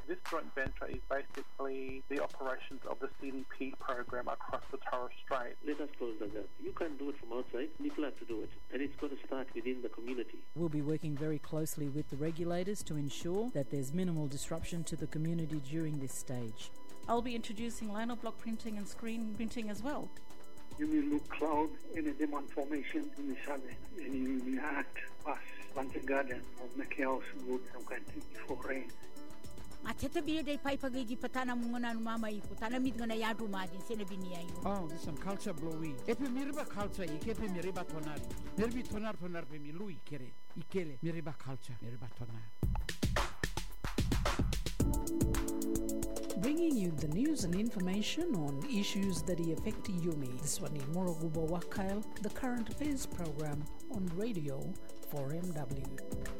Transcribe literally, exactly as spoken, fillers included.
This joint venture is basically the operations of the C D P program across the Torres Strait. Let us close the gap. You can't do it from outside. People have to do it. And it's got to start within the community. We'll be working very closely with the regulators to ensure that there's minimal disruption to the community during this stage. I'll be introducing lino block printing and screen printing as well. You will look cloud in a diamond formation in the southern, and you will act past Bunting Garden or make house good some country before rain. Matete biye dai pai pagi patana mungana mama iku tana mit ngana yadu majin sene binia yu. Oh, this some culture blowy. Epe miriba culture ikepe miriba tonari. Nerbi tonar tonar pe mi lui kere. Ikele miriba culture miriba tonar. Bringing you the news and information on issues that affect Yumi. This one in Morogubo Wakail, the current affairs program on radio four M W.